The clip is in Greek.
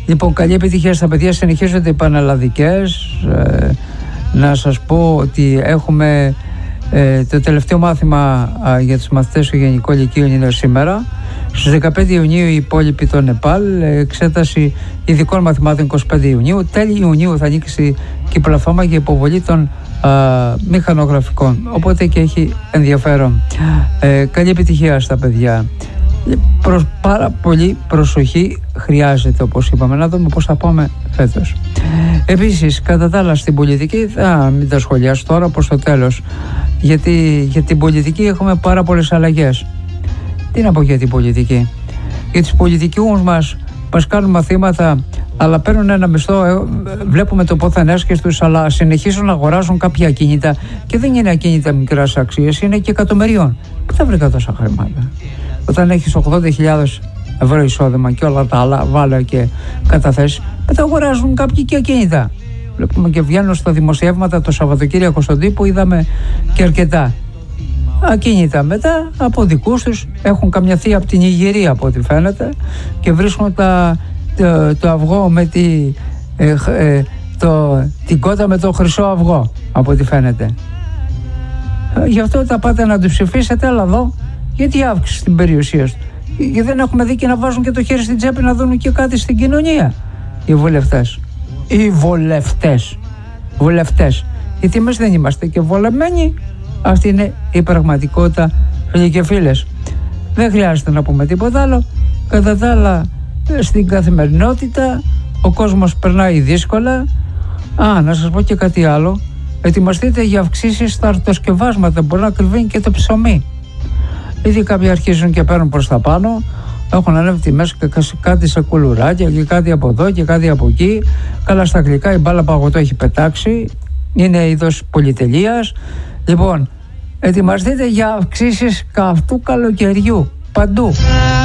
Λοιπόν, καλή επιτυχία στα παιδιά, συνεχίζονται οι πανελλαδικές. Να σας πω ότι έχουμε το τελευταίο μάθημα για τους μαθητές του Γενικού Λυκείου είναι σήμερα. Στις 15 Ιουνίου η υπόλοιπη το Νεπάλ, εξέταση ειδικών μαθημάτων 25 Ιουνίου. Τέλη Ιουνίου θα ανοίξει και η πλατφόρμα για υποβολή των μηχανογραφικών. Οπότε και έχει ενδιαφέρον. Καλή επιτυχία στα παιδιά. Πάρα πολύ προσοχή χρειάζεται, όπως είπαμε, να δούμε πώς θα πάμε φέτος. Επίσης, κατά τα άλλα στην πολιτική, θα μην τα σχολιάσω τώρα προς το τέλος, γιατί για την πολιτική έχουμε πάρα πολλές αλλαγές. Τι να πω για την πολιτική? Για τους πολιτικούς μας κάνουν μαθήματα, αλλά παίρνουν ένα μισθό, βλέπουμε το πόθεν τους, αλλά συνεχίζουν να αγοράζουν κάποια ακίνητα και δεν είναι ακίνητα μικράς αξίες, είναι και εκατομμυρίων. Πού θα βρήκα τόσα χρήματα? Όταν έχεις 80.000 ευρώ εισόδημα και όλα τα άλλα, βάλε και καταθέσεις, μετά αγοράζουν κάποιοι και ακίνητα. Βλέπουμε και βγαίνουν στα δημοσιεύματα το Σαββατοκύριακο στον τύπο, είδαμε και αρκετά ακίνητα. Μετά από δικούς τους έχουν καμιαθεί από την Ιγυρία, από ό,τι φαίνεται, και βρίσκουν το αυγό με την κότα με το χρυσό αυγό, από ό,τι φαίνεται. Γι' αυτό τα πάτε να τους ψηφίσετε, αλλά εδώ γιατί αύξηση στην περιουσία του? Γιατί δεν έχουμε δει και να βάζουν και το χέρι στην τσέπη να δουν και κάτι στην κοινωνία οι βουλευτές. Οι βουλευτές. Γιατί εμείς δεν είμαστε και βολεμένοι. Αυτή είναι η πραγματικότητα, φίλοι και φίλες. Δεν χρειάζεται να πούμε τίποτα άλλο. Κατά τα άλλα, στην καθημερινότητα ο κόσμος περνάει δύσκολα. Να σας πω και κάτι άλλο. Ετοιμαστείτε για αυξήσεις στα αρτοσκευάσματα. Μπορεί να κρυβαίνει και το ψωμί. Ήδη κάποιοι αρχίζουν και παίρνουν προς τα πάνω. Έχουν ανέβει τιμές και κάτι σε κουλουράκια και κάτι από εδώ και κάτι από εκεί. Καλά, στα αγγλικά η μπάλα παγωτό έχει πετάξει. Είναι είδος πολυτελείας. Λοιπόν, ετοιμαστείτε για αυξήσεις καυτού καλοκαιριού. Παντού.